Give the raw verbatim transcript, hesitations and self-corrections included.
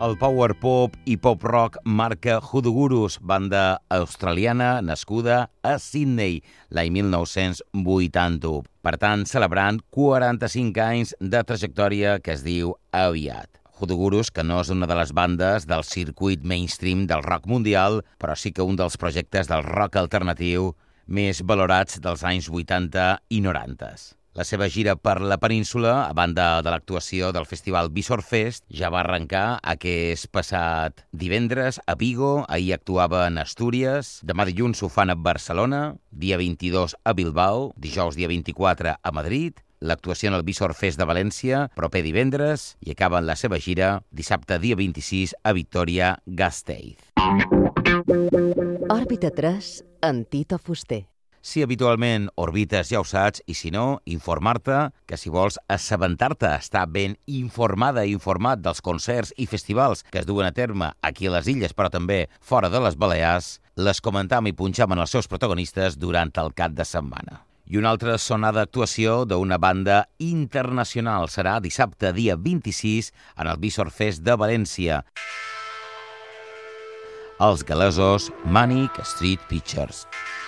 El power pop i pop rock marca Hoodoo-Gurus, banda australiana nascuda a Sydney l'any mil nou-cents vuitanta-u. Per tant, celebrant quaranta-cinc anys de trajectòria que es diu aviat. Hoodoo-Gurus, que no és una de les bandes del circuit mainstream del rock mundial, però sí que un dels projectes del rock alternatiu més valorats dels anys vuitanta i noranta. La seva gira per la península, a banda de l'actuació del festival Visorfest, ja va arrencar aquest passat divendres a Vigo, ahir actuava en Astúries, demà dilluns ho fan a Barcelona, dia vint-i-dos a Bilbao, dijous dia vint-i-quatre a Madrid, l'actuació en el Visorfest de València, proper divendres, i acaben la seva gira dissabte dia vint-i-sis a Victoria-Gasteiz. Òrbita tres, amb Tito Fuster. Si habitualment orbites ja ho saps, i si no, informar-te que si vols assabentar-te, estar ben informada i informat dels concerts i festivals que es duen a terme aquí a les illes, però també fora de les Balears, les comentam i punxam en els seus protagonistes durant el cap de setmana. I una altra sonada actuació d'una banda internacional serà dissabte dia vint-i-sis en el Visorfest de València. Els galesos Manic Street Pictures.